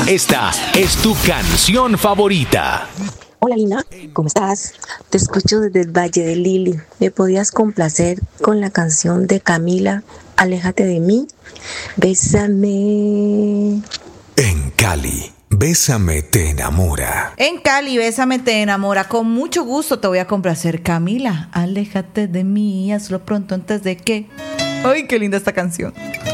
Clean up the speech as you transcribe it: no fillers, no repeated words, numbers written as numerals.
Esta es tu canción favorita. Hola Lina, ¿cómo estás? Te escucho desde el Valle de Lili. ¿Me podías complacer con la canción de Camila, Aléjate de mí? Bésame. En Cali, Bésame te enamora. En Cali, Bésame te enamora. Con mucho gusto te voy a complacer. Camila, aléjate de mí, hazlo pronto antes de que... ¡Ay, qué linda esta canción!